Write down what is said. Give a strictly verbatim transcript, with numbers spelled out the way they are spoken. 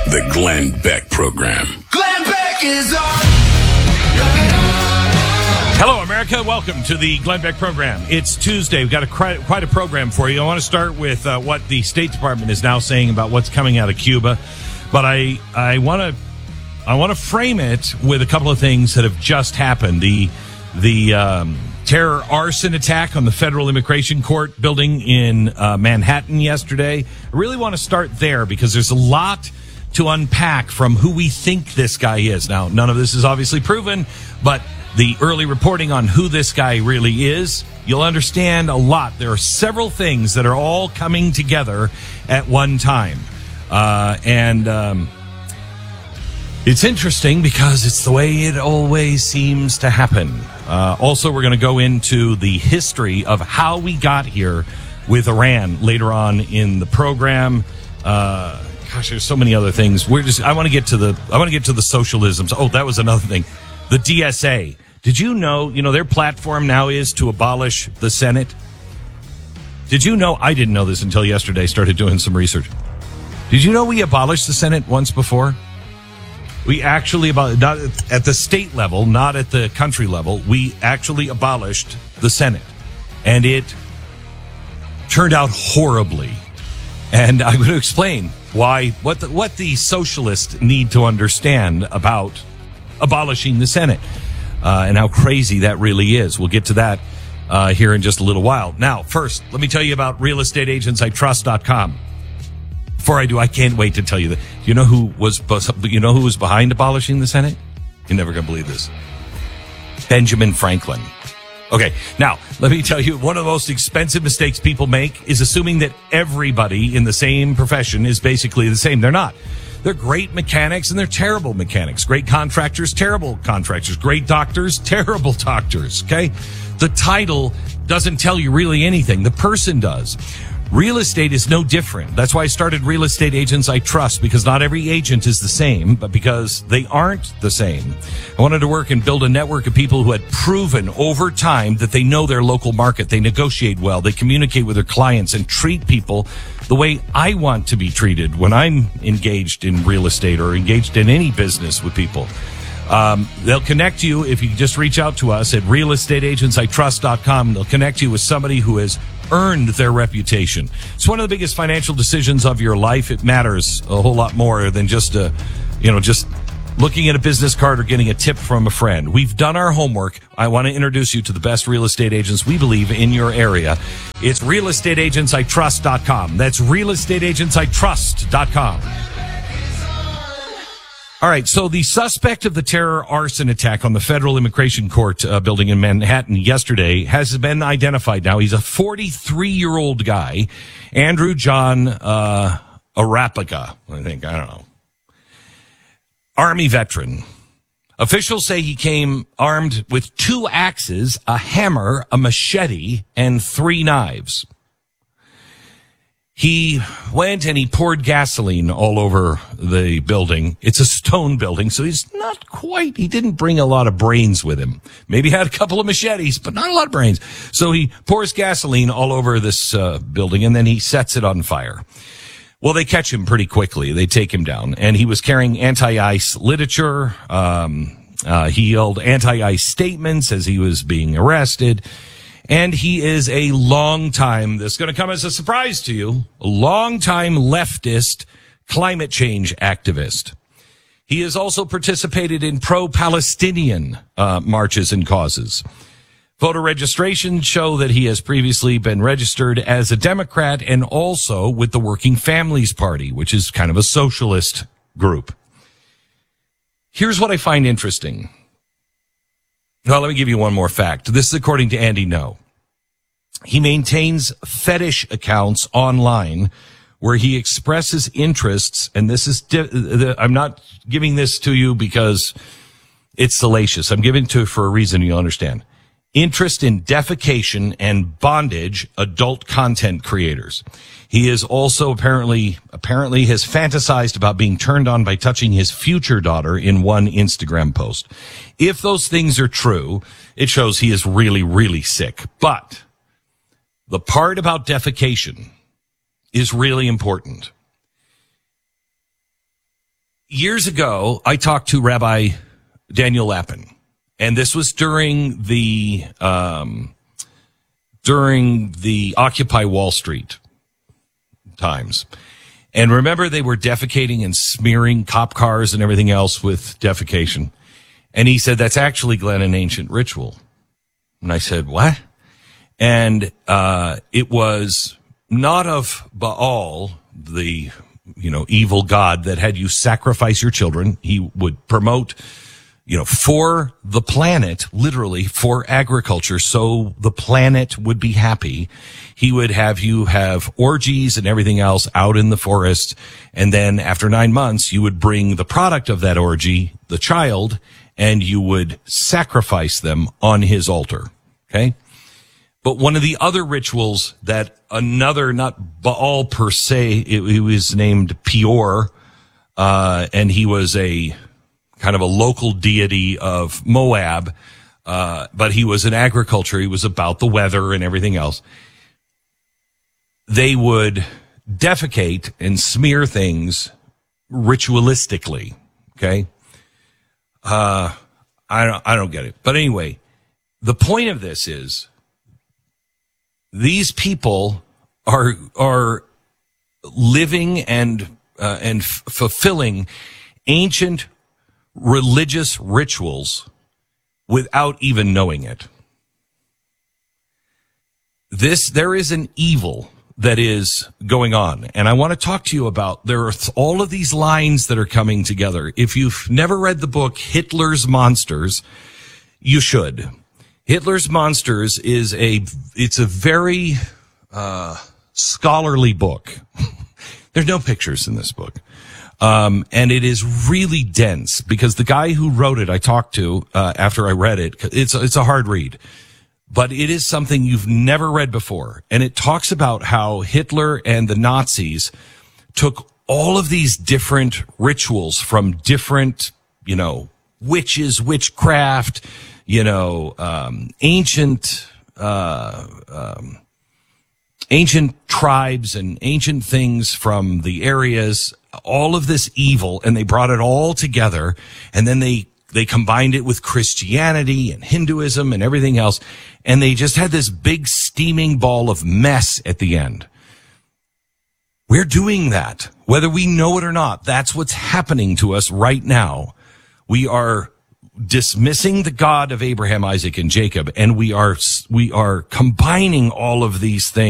The Glenn Beck Program. Glenn Beck is on. Hello, America. Welcome to the Glenn Beck Program. It's Tuesday. We've got a, quite a program for you. I want to start with uh, what the State Department is now saying about what's coming out of Cuba. But I, I want to I want to frame it with a couple of things that have just happened. The, the um, terror arson attack on the Federal Immigration Court building in uh, Manhattan yesterday. I really want to start there because there's a lot to unpack from who we think this guy is. Now, none of this is obviously proven, but the early reporting on who this guy really is, you'll understand a lot. There are several things that are all coming together at one time. Uh, and um, it's interesting because it's the way it always seems to happen. Uh, also, we're going to go into the history of how we got here with Iran later on in the program. Uh, gosh, there's so many other things. We're just, I want to get to the, I want to get to the socialisms. Oh, that was another thing. The D S A. Did you know, you know, their platform now is to abolish the Senate? Did you know, I didn't know this until yesterday, started doing some research. Did you know we abolished the Senate once before? We actually, not at the state level, not at the country level, we actually abolished the Senate. And it turned out horribly. And I'm going to explain why, what the, what the socialists need to understand about abolishing the Senate. Uh, and how crazy that really is. We'll get to that uh, here in just a little while. Now, first, let me tell you about real estate agents I trust dot com. Before I do, I can't wait to tell you that. You know who was you know who was behind abolishing the Senate? You're never going to believe this. Benjamin Franklin. Okay, now, let me tell you, one of the most expensive mistakes people make is assuming that everybody in the same profession is basically the same. They're not. They're great mechanics and they're terrible mechanics. Great contractors, terrible contractors. Great doctors, terrible doctors. Okay? The title doesn't tell you really anything. The person does. Real estate is no different. That's why I started Real Estate Agents I Trust, because not every agent is the same, but because they aren't the same. I wanted to work and build a network of people who had proven over time that they know their local market. They negotiate well. They communicate with their clients and treat people the way I want to be treated when I'm engaged in real estate or engaged in any business with people. Um, they'll connect you if you just reach out to us at real estate agents I trust dot com. They'll connect you with somebody who has earned their reputation. It's one of the biggest financial decisions of your life. It matters a whole lot more than just, uh, you know, just looking at a business card or getting a tip from a friend. We've done our homework. I want to introduce you to the best real estate agents we believe in your area. It's real estate agents I trust dot com. That's real estate agents I trust dot com. All right, so the suspect of the terror arson attack on the Federal Immigration Court uh, building in Manhattan yesterday has been identified now. He's a forty-three-year-old guy, Andrew John uh, Arapaga, I think. I don't know. Army veteran. Officials say he came armed with two axes, a hammer, a machete, and three knives. He went and he poured gasoline all over the building. It's a stone building, so he's not quite, he didn't bring a lot of brains with him. Maybe had a couple of machetes, but not a lot of brains. So he pours gasoline all over this uh, building, and then he sets it on fire. Well, they catch him pretty quickly. They take him down, and he was carrying anti-ICE literature. Um, uh, he yelled anti-ICE statements as he was being arrested. And he is a long time, this is going to come as a surprise to you, a long time leftist climate change activist. He has also participated in pro-Palestinian uh, marches and causes. Voter registration show that he has previously been registered as a Democrat and also with the Working Families Party, which is kind of a socialist group. Here's what I find interesting. Well, let me give you one more fact. This is according to Andy No. He maintains fetish accounts online where he expresses interests, and this is, di- I'm not giving this to you because it's salacious. I'm giving it to you for a reason you'll understand. Interest in defecation and bondage adult content creators. He is also apparently, apparently has fantasized about being turned on by touching his future daughter in one Instagram post. If those things are true, it shows he is really, really sick. But the part about defecation is really important. years ago, I talked to Rabbi Daniel Lapin, and this was during the um, during the Occupy Wall Street times. And remember, they were defecating and smearing cop cars and everything else with defecation. And he said, that's actually, Glenn, an ancient ritual. And I said, what? And uh, it was not of Baal, the, you know, evil god that had you sacrifice your children. He would promote, you know, for the planet, literally for agriculture, so the planet would be happy. He would have you have orgies and everything else out in the forest. And then after nine months, you would bring the product of that orgy, the child, and you would sacrifice them on his altar. Okay. But one of the other rituals that another, not Baal per se, it, it was named Peor, uh, and he was a kind of a local deity of Moab, uh, but he was in agriculture. He was about the weather and everything else. They would defecate and smear things ritualistically. Okay. Uh, I don't, I don't get it. But anyway, the point of this is these people are, are living and, uh, and f- fulfilling ancient religious rituals without even knowing it. This, there is an evil that is going on. And I want to talk to you about, there are th- all of these lines that are coming together. If you've never read the book Hitler's Monsters, you should. Hitler's Monsters is a, it's a very, uh, scholarly book. There's no pictures in this book. Um, and it is really dense because the guy who wrote it, I talked to, uh, after I read it, it's, it's a hard read, but it is something you've never read before. And it talks about how Hitler and the Nazis took all of these different rituals from different, you know, witches, witchcraft, you know, um, ancient, uh, um, ancient tribes and ancient things from the areas, all of this evil, and they brought it all together, and then they, they combined it with Christianity and Hinduism and everything else, and they just had this big steaming ball of mess at the end. We're doing that, whether we know it or not. That's what's happening to us right now. We are dismissing the God of Abraham, Isaac, and Jacob, and we are, we are combining all of these things